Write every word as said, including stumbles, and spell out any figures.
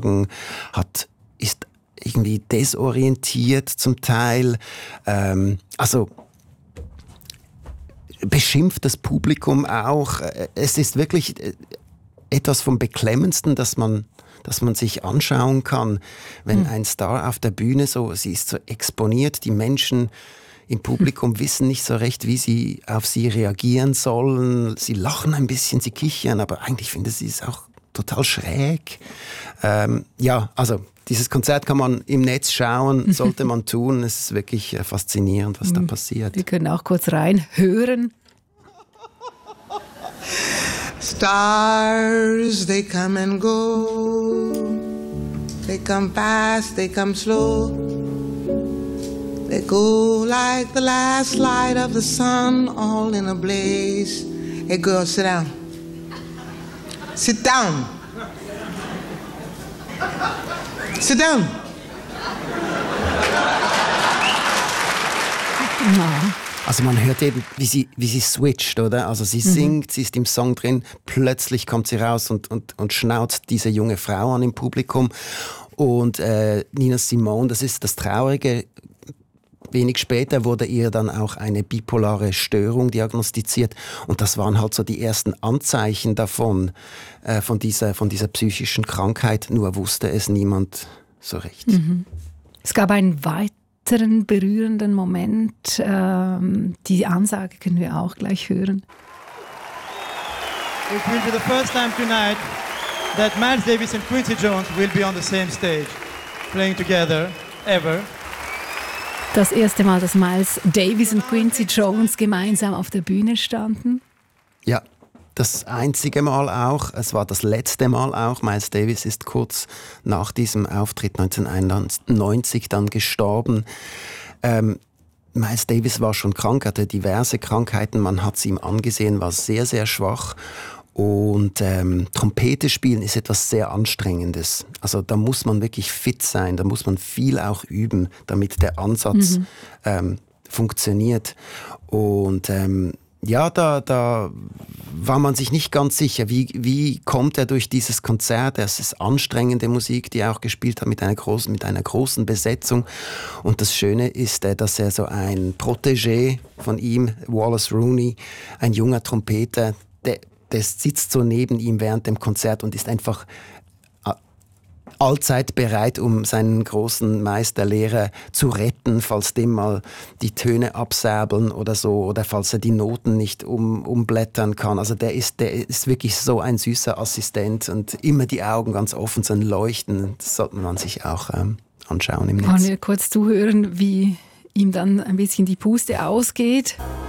geschlagen, hat, ist irgendwie desorientiert zum Teil. Ähm, also beschimpft das Publikum auch. Es ist wirklich etwas vom Beklemmendsten, dass man, dass man sich anschauen kann, wenn ein Star auf der Bühne so, sie ist so exponiert, die Menschen im Publikum wissen nicht so recht, wie sie auf sie reagieren sollen. Sie lachen ein bisschen, sie kichern, aber eigentlich finden sie es auch total schräg. Ähm, ja, also dieses Konzert kann man im Netz schauen, sollte man tun. Es ist wirklich äh, faszinierend, was da passiert. Wir können auch kurz reinhören. Stars, they come and go. They come fast, they come slow. They go like the last light of the sun, all in a blaze. Hey girl, sit down. Sit down. Sit down. Also man hört eben, wie sie, wie sie switcht, oder? Also sie singt, mhm. sie ist im Song drin, plötzlich kommt sie raus und, und, und schnauzt diese junge Frau an im Publikum. Und äh, Nina Simone, das ist das Traurige. Wenig später wurde ihr dann auch eine bipolare Störung diagnostiziert und das waren halt so die ersten Anzeichen davon, äh, von, dieser, von dieser psychischen Krankheit, nur wusste es niemand so recht. Mhm. Es gab einen weiteren berührenden Moment, ähm, die Ansage können wir auch gleich hören. It will be the first time tonight that Miles Davis and Quincy Jones will be on the same stage, playing together, ever. Das erste Mal, dass Miles Davis und Quincy Jones gemeinsam auf der Bühne standen? Ja, das einzige Mal auch. Es war das letzte Mal auch. Miles Davis ist kurz nach diesem Auftritt neunzehnhundertneunzig dann gestorben. Ähm, Miles Davis war schon krank, hatte diverse Krankheiten. Man hat es ihm angesehen, war sehr, sehr schwach. Und ähm, Trompete spielen ist etwas sehr Anstrengendes. Also da muss man wirklich fit sein, da muss man viel auch üben, damit der Ansatz mhm. ähm, funktioniert. Und ähm, ja, da, da war man sich nicht ganz sicher, wie, wie kommt er durch dieses Konzert. Es ist anstrengende Musik, die er auch gespielt hat mit einer großen, mit einer großen Besetzung. Und das Schöne ist, dass er so ein Protégé von ihm, Wallace Rooney, ein junger Trompeter, der Der sitzt so neben ihm während dem Konzert und ist einfach allzeit bereit, um seinen großen Meisterlehrer zu retten, falls dem mal die Töne absäbeln oder so, oder falls er die Noten nicht um, umblättern kann. Also der ist, der ist wirklich so ein süßer Assistent und immer die Augen ganz offen, so ein Leuchten. Das sollte man sich auch ähm, anschauen im Netz. Wollen wir kurz zuhören, wie ihm dann ein bisschen die Puste ausgeht?